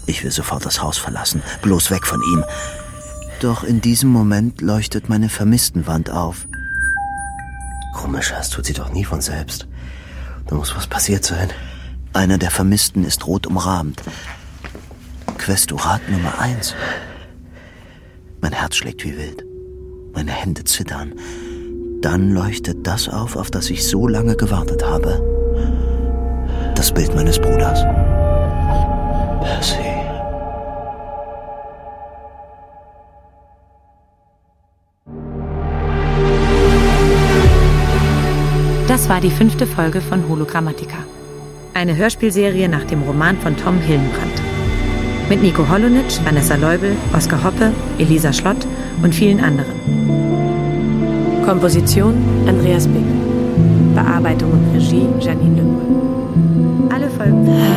Ich will sofort das Haus verlassen, bloß weg von ihm. Doch in diesem Moment leuchtet meine Vermisstenwand auf. Komisch, das tut sie doch nie von selbst. Da muss was passiert sein. Einer der Vermissten ist rot umrahmt. Questorat Nummer 1. Mein Herz schlägt wie wild. Meine Hände zittern. Dann leuchtet das auf das ich so lange gewartet habe. Das Bild meines Bruders. Percy. Das war die 5. Folge von Hologrammatica. Eine Hörspielserie nach dem Roman von Tom Hillenbrand. Mit Nico Holonitsch, Vanessa Leubel, Oskar Hoppe, Elisa Schlott und vielen anderen. Komposition Andreas Bick. Bearbeitung und Regie Janine Lümmel. Alle Folgen